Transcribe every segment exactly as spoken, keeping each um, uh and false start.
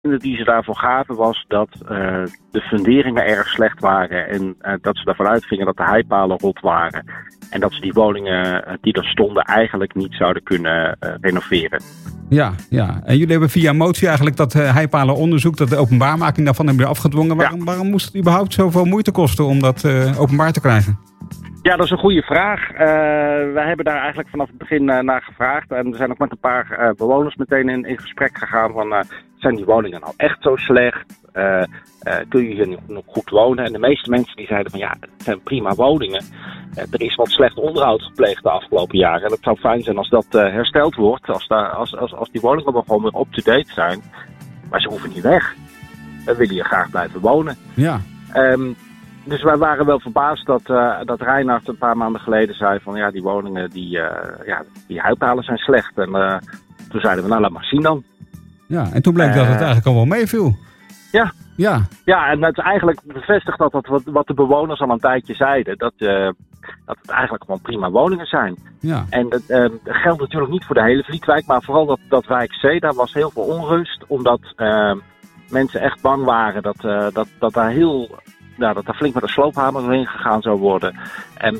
die ze daarvoor gaven was dat uh, de funderingen erg slecht waren en uh, dat ze ervan uitgingen dat de heipalen rot waren. En dat ze die woningen uh, die er stonden eigenlijk niet zouden kunnen uh, renoveren. Ja, ja, en jullie hebben via motie eigenlijk dat uh, heipalenonderzoek, dat de openbaarmaking daarvan hebben jullie afgedwongen. Waarom, ja. waarom moest het überhaupt zoveel moeite kosten om dat uh, openbaar te krijgen? Ja, dat is een goede vraag. Uh, wij hebben daar eigenlijk vanaf het begin uh, naar gevraagd. En we zijn ook met een paar uh, bewoners meteen in, in gesprek gegaan van... Uh, zijn die woningen nou echt zo slecht? Uh, uh, kun je hier nog, nog goed wonen? En de meeste mensen die zeiden van ja, het zijn prima woningen. Uh, er is wat slecht onderhoud gepleegd de afgelopen jaren. En het zou fijn zijn als dat uh, hersteld wordt. Als, daar, als, als, als die woningen wel gewoon weer up-to-date zijn. Maar ze hoeven niet weg. We willen hier graag blijven wonen. Ja. Um, Dus wij waren wel verbaasd dat, uh, dat Reinhard een paar maanden geleden zei van ja, die woningen, die, uh, ja, die heipalen zijn slecht. En uh, toen zeiden we, nou laat maar zien dan. Ja, en toen bleek uh, dat het eigenlijk al wel meeviel. Ja. Ja. Ja, en het is eigenlijk bevestigd dat, dat wat, wat de bewoners al een tijdje zeiden. Dat, uh, dat het eigenlijk gewoon prima woningen zijn. Ja. En dat uh, geldt natuurlijk niet voor de hele Vlietwijk, maar vooral dat, dat wijk C, daar was heel veel onrust. Omdat uh, mensen echt bang waren dat, uh, dat, dat daar heel... Nou, dat er flink met een sloophamer doorheen gegaan zou worden. En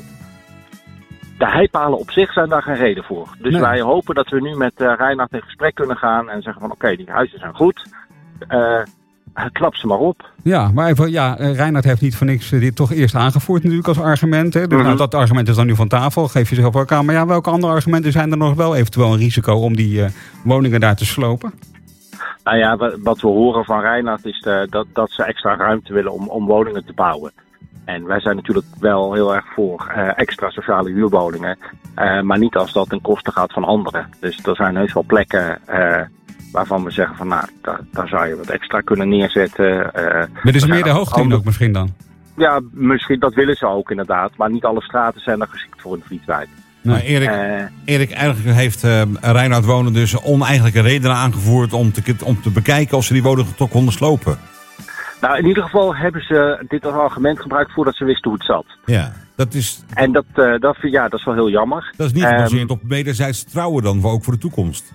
de heipalen op zich zijn daar geen reden voor. Dus nee. wij hopen dat we nu met uh, Reinhard in gesprek kunnen gaan en zeggen van oké, okay, die huizen zijn goed. Uh, klap ze maar op. Ja, maar even, ja, Reinhard heeft niet voor niks dit toch eerst aangevoerd natuurlijk als argument. Hè? Dus mm-hmm. nou, dat argument is dan nu van tafel, geef je zelf ook aan. Maar ja, welke andere argumenten zijn er nog wel eventueel een risico om die uh, woningen daar te slopen? Nou ja, wat we horen van Reinhard is de, dat, dat ze extra ruimte willen om, om woningen te bouwen. En wij zijn natuurlijk wel heel erg voor uh, extra sociale huurwoningen. Uh, maar niet als dat ten koste gaat van anderen. Dus er zijn heus wel plekken uh, waarvan we zeggen van nou, daar, daar zou je wat extra kunnen neerzetten. Uh, maar dus meer de hoogte in ook misschien dan? Ja, misschien, dat willen ze ook inderdaad. Maar niet alle straten zijn er geschikt voor in de Vlietwijk. Nou, Erik, uh, Erik, eigenlijk heeft uh, Reinhard Wonen dus oneigenlijke redenen aangevoerd om te, om te bekijken of ze die woningen toch konden slopen. Nou, in ieder geval hebben ze dit als argument gebruikt voordat ze wisten hoe het zat. Ja, dat is... En dat, uh, dat, ja, dat is wel heel jammer. Dat is niet gebaseerd um, op wederzijds vertrouwen dan, ook voor de toekomst.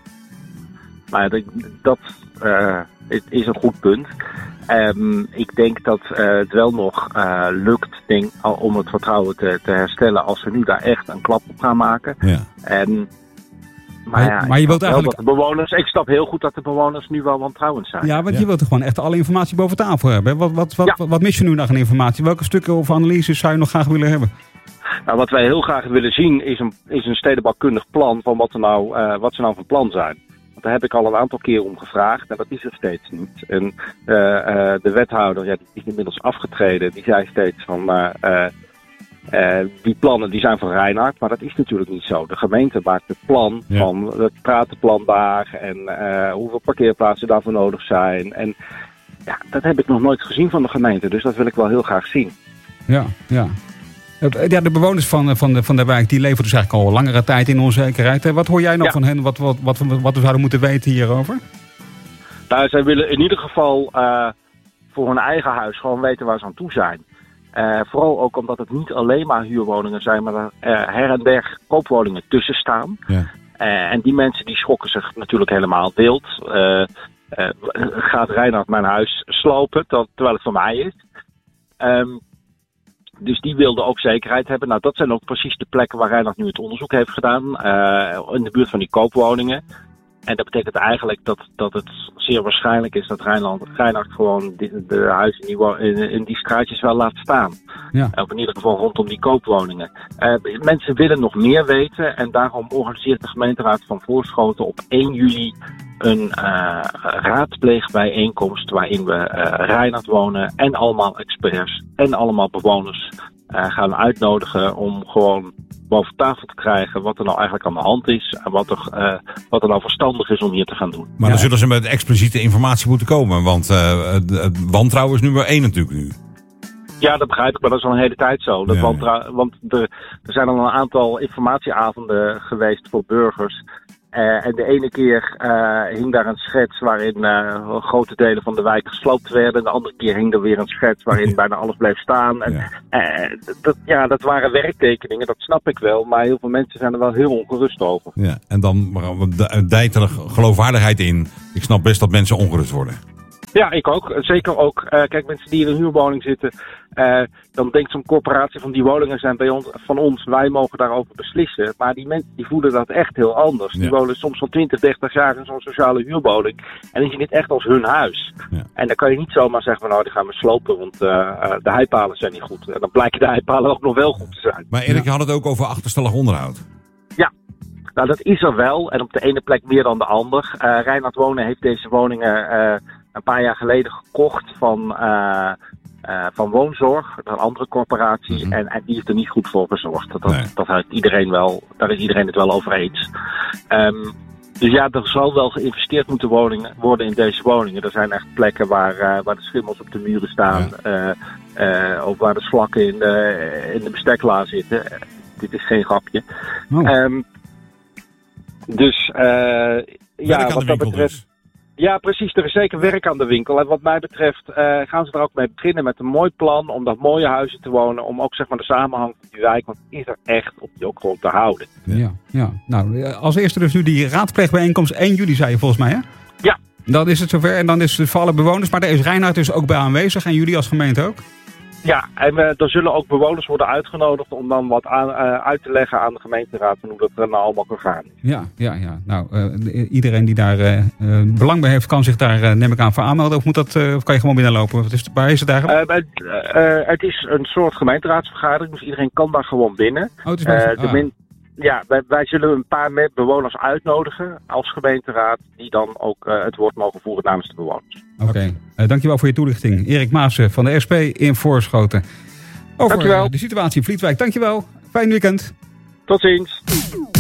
Maar dat, dat uh, is een goed punt. Um, ik denk dat uh, het wel nog uh, lukt denk, om het vertrouwen te, te herstellen als we nu daar echt een klap op gaan maken. Ja. En, maar, maar, ja, maar je wilt wel eigenlijk... dat de bewoners, ik snap heel goed dat de bewoners nu wel wantrouwend zijn. Ja, want ja. je wilt er gewoon echt alle informatie boven tafel hebben. Wat, wat, wat, ja. wat, wat mis je nu nog aan informatie? Welke stukken of analyses zou je nog graag willen hebben? Nou, wat wij heel graag willen zien is een, is een stedenbouwkundig plan van wat, er nou, uh, wat ze nou van plan zijn. Want daar heb ik al een aantal keer om gevraagd en dat is er steeds niet. En uh, uh, de wethouder, ja, die is inmiddels afgetreden, die zei steeds van uh, uh, uh, die plannen die zijn van Reinhard, maar dat is natuurlijk niet zo. De gemeente maakt het plan ja. van het pratenplan daar en uh, hoeveel parkeerplaatsen daarvoor nodig zijn. En ja, dat heb ik nog nooit gezien van de gemeente, dus dat wil ik wel heel graag zien. Ja, ja. Ja, de bewoners van, van, de, van de wijk die leven dus eigenlijk al langere tijd in onzekerheid. Wat hoor jij nog ja. van hen? Wat, wat, wat, wat we zouden moeten weten hierover? Nou, zij willen in ieder geval uh, voor hun eigen huis gewoon weten waar ze aan toe zijn. Uh, vooral ook omdat het niet alleen maar huurwoningen zijn, maar er uh, her en der koopwoningen tussen staan. Ja. Uh, en die mensen die schokken zich natuurlijk helemaal wild. Uh, uh, gaat Reinhard mijn huis slopen, terwijl het van mij is? Um, Dus die wilden ook zekerheid hebben. Nou, dat zijn ook precies de plekken waar Reinhard nu het onderzoek heeft gedaan. Uh, in de buurt van die koopwoningen. En dat betekent eigenlijk dat, dat het zeer waarschijnlijk is dat Reinhard, Reinhard gewoon die, de huizen in die, in, in die straatjes wel laat staan. Ja. Of in ieder geval rondom die koopwoningen. Uh, mensen willen nog meer weten. En daarom organiseert de gemeenteraad van Voorschoten op één juli een uh, raadpleegbijeenkomst waarin we uh, Reinhard Wonen en allemaal experts en allemaal bewoners uh, gaan uitnodigen om gewoon boven tafel te krijgen wat er nou eigenlijk aan de hand is en wat er, uh, wat er nou verstandig is om hier te gaan doen. Maar dan zullen ze met expliciete informatie moeten komen, want uh, het wantrouwen is nummer één natuurlijk nu. Ja, dat begrijp ik, maar dat is al een hele tijd zo. Dat ja, wantrou- want er, er zijn al een aantal informatieavonden geweest voor burgers. Uh, en de ene keer uh, hing daar een schets waarin uh, grote delen van de wijk gesloopt werden. De andere keer hing er weer een schets waarin bijna alles bleef staan. En, ja. Uh, dat, ja, dat waren werktekeningen, dat snap ik wel. Maar heel veel mensen zijn er wel heel ongerust over. Ja, en dan dijt er geloofwaardigheid in. Ik snap best dat mensen ongerust worden. Ja, ik ook. Zeker ook. Uh, kijk, mensen die in een huurwoning zitten, uh, dan denkt zo'n corporatie van die woningen zijn bij ons, van ons, wij mogen daarover beslissen. Maar die mensen die voelen dat echt heel anders. Ja. Die wonen soms al twintig, dertig jaar in zo'n sociale huurwoning en die zien dit echt als hun huis. Ja. En dan kan je niet zomaar zeggen van nou, die gaan we slopen, want uh, uh, de heipalen zijn niet goed. En dan blijken de heipalen ook nog wel goed te zijn. Maar Erik, je had het ook over achterstallig onderhoud. Ja. Nou, dat is er wel. En op de ene plek meer dan de ander. Uh, Reinhard Wonen heeft deze woningen uh, een paar jaar geleden gekocht van, uh, uh, van Woonzorg, een andere corporatie. Mm-hmm. En, en die heeft er niet goed voor gezorgd. Dat, nee. dat heeft iedereen wel, daar is iedereen het wel over eens. Um, dus ja, er zal wel geïnvesteerd moeten woningen, worden in deze woningen. Er zijn echt plekken waar, uh, waar de schimmels op de muren staan. Ja. Uh, uh, of waar de slakken in de, in de besteklaar zitten. Uh, dit is geen grapje. Oh. Um, Dus uh, ja, wat dat betreft. Dus. Ja, precies. Er is zeker werk aan de winkel. En wat mij betreft uh, gaan ze er ook mee beginnen met een mooi plan om dat mooie huizen te wonen. Om ook zeg maar de samenhang van die wijk, want is er echt op die ook gewoon te houden. Ja, ja. Nou, als eerste dus nu die raadpleegbijeenkomst één juli, zei je volgens mij, hè? Ja. Dan is het zover en dan is het voor alle bewoners. Maar daar is Reinhard dus ook bij aanwezig en jullie als gemeente ook? Ja, en uh, er zullen ook bewoners worden uitgenodigd om dan wat aan, uh, uit te leggen aan de gemeenteraad en hoe dat er nou allemaal kan gaan. Ja, ja, ja. Nou, uh, iedereen die daar uh, uh, belang bij heeft, kan zich daar, uh, neem ik aan, voor aanmelden. Of, moet dat, uh, of kan je gewoon binnenlopen? Wat is het, waar is het eigenlijk? Uh, uh, uh, het is een soort gemeenteraadsvergadering, dus iedereen kan daar gewoon binnen. Oh, het is uh, de min- Ja, wij, wij zullen een paar bewoners uitnodigen als gemeenteraad die dan ook uh, het woord mogen voeren namens de bewoners. Oké, okay. uh, dankjewel voor je toelichting. Erik Maassen van de S P in Voorschoten. Over dankjewel. De situatie in Vlietwijk. Dankjewel. Fijn weekend. Tot ziens.